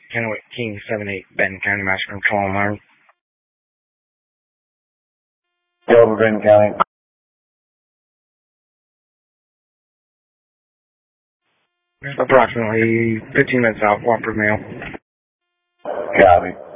Kennewick King 78, Benton County Master Control Alarm. Over Benton County. Approximately 15 minutes out, Whopper Mail. Copy.